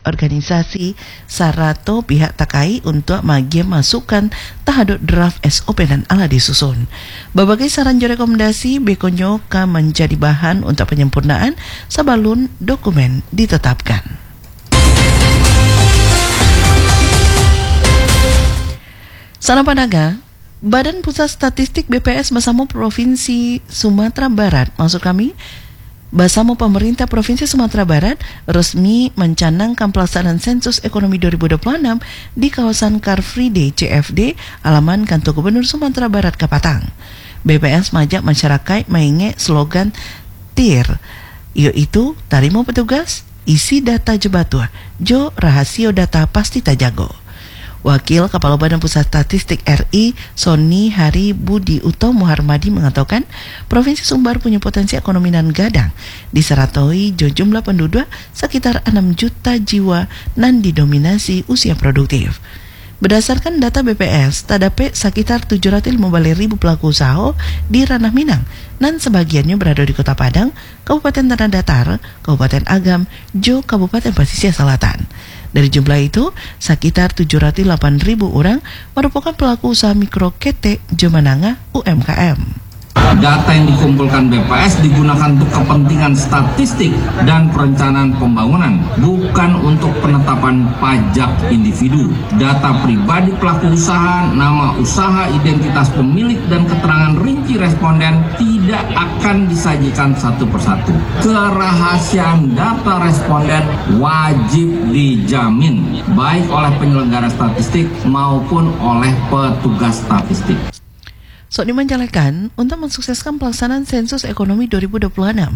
organisasi sarato pihak takai untuk magi masukan tahadut draft SOP dan ala disusun. Berbagai saran jo rekomendasi bekonyo ka menjadi bahan untuk penyempurnaan sebelum dokumen ditetapkan. Sana Panaga, Badan Pusat Statistik BPS bersama Provinsi Sumatera Barat, maksud kami bersama pemerintah Provinsi Sumatera Barat resmi mencanangkan pelaksanaan sensus ekonomi 2026 di kawasan Car Free Day CFD alaman Kantor Gubernur Sumatera Barat Kapatang. BPS mengajak masyarakat mengingat slogan TIR, yaitu tarimo petugas, isi data jebatua, jo rahasio data pasti tajago. Wakil Kepala Badan Pusat Statistik RI, Sony Hari Budi Utomo Harmadi mengatakan Provinsi Sumbar punya potensi ekonomi nan gadang disertai jumlah penduduk sekitar 6 juta jiwa nan didominasi usia produktif. Berdasarkan data BPS, terdapat sekitar 750.000 pelaku usaha di ranah Minang, dan sebagiannya berada di Kota Padang, Kabupaten Tanah Datar, Kabupaten Agam, Jo, Kabupaten Pasisir Selatan. Dari jumlah itu, sekitar 708.000 orang merupakan pelaku usaha mikro KT Jemananga UMKM. Data yang dikumpulkan BPS digunakan untuk kepentingan statistik dan perencanaan pembangunan, bukan untuk penetapan pajak individu. Data pribadi pelaku usaha, nama usaha, identitas pemilik, dan keterangan rinci responden tidak akan disajikan satu persatu. Kerahasiaan data responden wajib dijamin, baik oleh penyelenggara statistik maupun oleh petugas statistik. Sony menjelaskan, untuk mensukseskan pelaksanaan sensus ekonomi 2026,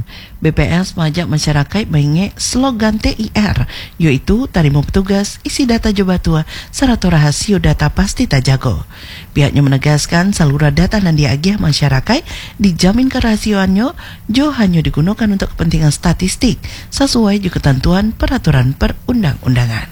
BPS mengajak masyarakat mengingat slogan TIR, yaitu tarimo petugas, isi data jebatua, serta rahasio data pasti tajago. Pihaknya menegaskan seluruh data yang diagih masyarakat dijamin kerahasiaannya jo hanya digunakan untuk kepentingan statistik sesuai juga ketentuan peraturan perundang-undangan.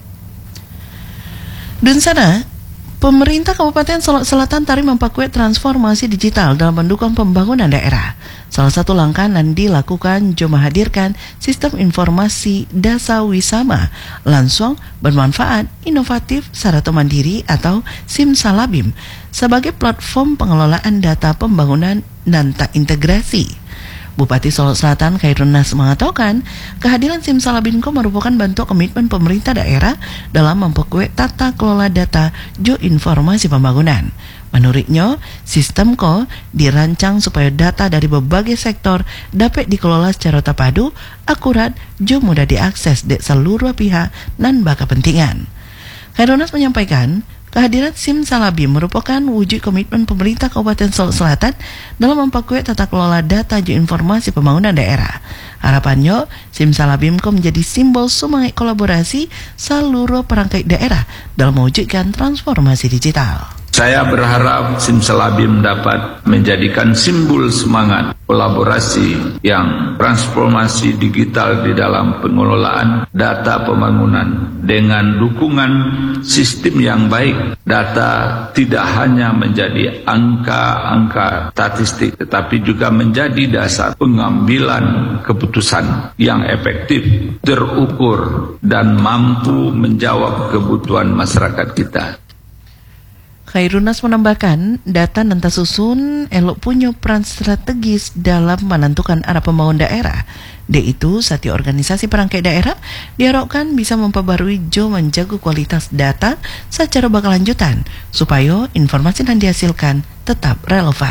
Dan sana, pemerintah Kabupaten Solok Selatan tari memperkuat transformasi digital dalam mendukung pembangunan daerah. Salah satu langkah yang dilakukan jo menghadirkan sistem informasi dasa wisama langsung bermanfaat, inovatif, serta mandiri atau Simsalabim sebagai platform pengelolaan data pembangunan dan tak integrasi. Bupati Solok Selatan Khairun Nas mengatakan kehadiran Simsalabimko merupakan bentuk komitmen pemerintah daerah dalam memperkuat tata kelola data jo informasi pembangunan. Menurutnya, sistemko dirancang supaya data dari berbagai sektor dapat dikelola secara terpadu, akurat, jo mudah diakses di seluruh pihak dan berkepentingan. Khairun Nas menyampaikan kehadiran Simsalabim merupakan wujud komitmen pemerintah Kabupaten Solok Selatan dalam memperkuat tata kelola data informasi pembangunan daerah. Harapannya, Simsalabimko menjadi simbol semangat kolaborasi seluruh perangkat daerah dalam mewujudkan transformasi digital. Saya berharap Simsalabim dapat menjadikan simbol semangat kolaborasi yang transformasi digital di dalam pengelolaan data pembangunan. Dengan dukungan sistem yang baik, data tidak hanya menjadi angka-angka statistik, tetapi juga menjadi dasar pengambilan keputusan yang efektif, terukur, dan mampu menjawab kebutuhan masyarakat kita. Khairun Nas menambahkan, data dan tersusun elok punya peran strategis dalam menentukan arah pembangunan daerah. Yaitu, setiap organisasi perangkat daerah diharapkan bisa memperbarui jo menjaga kualitas data secara berkelanjutan, supaya informasi yang dihasilkan tetap relevan.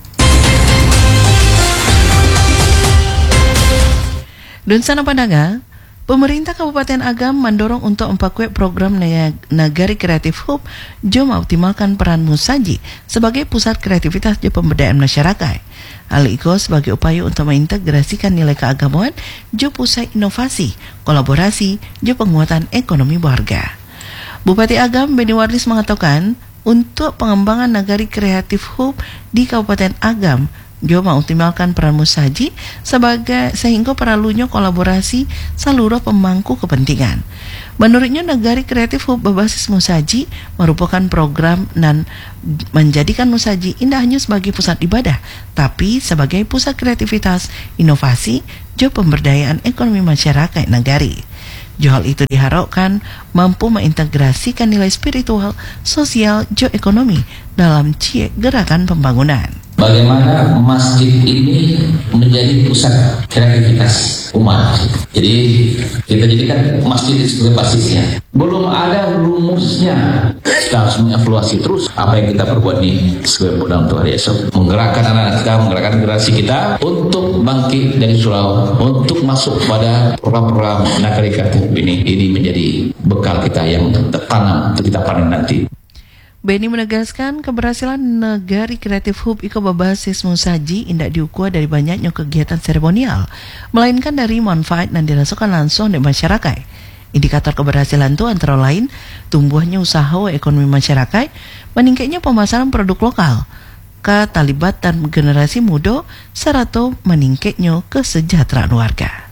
Dan sana Pandaga, pemerintah Kabupaten Agam mendorong untuk memperkuat program Nagari Kreatif Hub jo mengoptimalkan peran Musaji sebagai pusat kreativitas di pemberdayaan masyarakat. Hal itu sebagai upaya untuk mengintegrasikan nilai keagamaan jo pusat inovasi, kolaborasi, jo penguatan ekonomi warga. Bupati Agam Beni Warlis mengatakan, untuk pengembangan Nagari Kreatif Hub di Kabupaten Agam, dia mengoptimalkan peran Musaji sehingga perlunya kolaborasi seluruh pemangku kepentingan. Menurutnya, Nagari Kreatif Hub berbasis Musaji merupakan program dan menjadikan Musaji tidak hanya sebagai pusat ibadah, tapi sebagai pusat kreativitas, inovasi, dan pemberdayaan ekonomi masyarakat Nagari. Jual itu diharapkan mampu mengintegrasikan nilai spiritual, sosial, geoekonomi dalam gerakan pembangunan. Bagaimana masjid ini menjadi pusat kreativitas umat. Jadi kita jadikan masjid sebagai basisnya. Belum ada rumusnya. Kita harus mengevaluasi terus apa yang kita perbuat ini sebagai program untuk hari esok. Menggerakkan anak-anak kita, menggerakkan generasi kita untuk bangkit dari Sulawesi, untuk masuk pada program-program Nagari Kreatif ini. Ini menjadi bekal kita yang tertanam untuk kita panen nanti. Beni menegaskan keberhasilan Nagari Kreatif Hub Iko berbasis musaji indak diukur dari banyaknya kegiatan seremonial, melainkan dari manfaat yang dirasakan langsung di masyarakat. Indikator keberhasilan itu antara lain tumbuhnya usaha ekonomi masyarakat, meningkatnya pemasaran produk lokal, keterlibatan generasi muda, serta meningkatnya kesejahteraan warga.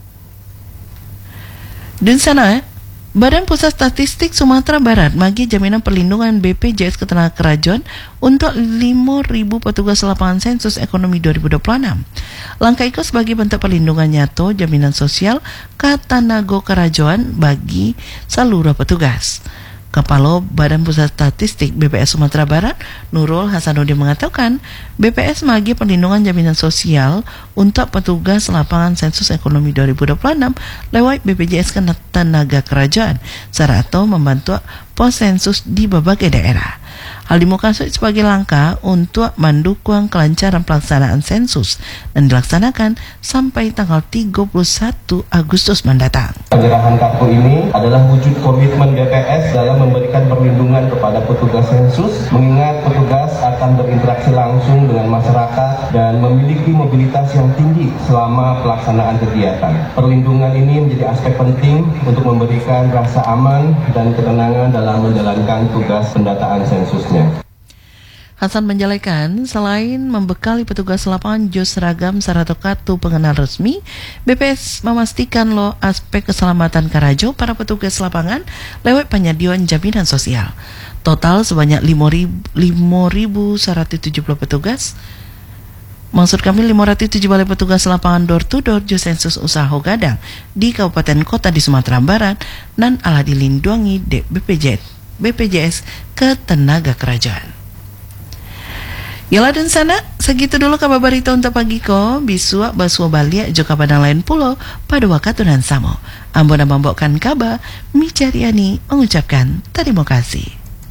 Dan sana, Badan Pusat Statistik Sumatera Barat bagi jaminan perlindungan BPJS Ketenagakerajaan untuk 5.000 petugas lapangan sensus ekonomi 2026. Langkah itu sebagai bentuk perlindungan nyata jaminan sosial ketenagakerajaan bagi seluruh petugas. Kepala Badan Pusat Statistik BPS Sumatera Barat, Nurul Hasanuddin mengatakan, BPS bagi perlindungan jaminan sosial untuk petugas lapangan sensus ekonomi 2026 lewat BPJS Ketenagakerajaan serta membantu pos sensus di berbagai daerah. Hal dimaksud sebagai langkah untuk mendukung kelancaran pelaksanaan sensus dan dilaksanakan sampai tanggal 31 Agustus mendatang. Penyerahan kartu ini adalah wujud komitmen BPS dalam memberikan perlindungan kepada petugas sensus, mengingat petugas akan berinteraksi langsung dengan masyarakat dan memiliki mobilitas yang tinggi selama pelaksanaan kegiatan. Perlindungan ini menjadi aspek penting untuk memberikan rasa aman dan ketenangan dalam menjalankan tugas pendataan sensusnya. Hasan menjelaskan, selain membekali petugas lapangan jos seragam serta kartu pengenal resmi, BPS memastikan aspek keselamatan karajo para petugas lapangan lewat penyediaan jaminan sosial. Total sebanyak 5.170 petugas. Maksud kami 507 balai petugas lapangan door-to-door jos sensus usaha Gadang di kabupaten kota di Sumatera Barat dan ala dilindungi di BPJS Ketenagakerajaan. Yalah dan sana, segitu dulu kabar berita untuk pagi ko, bisua basua balik juga padang lain pulau pada waktu dan samo. Ambon membawakan kabar, Micariani mengucapkan terima kasih.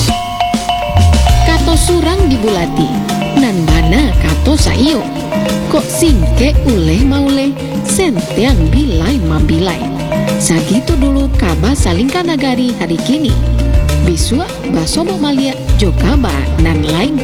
Kato surang dibulati, nan mana kato saio. Kok singke uleh mauleh, sentiang bilai mabilai. Segitu dulu kabar Salingka Nagari hari kini. Bisua basobo malia jokaba nan lain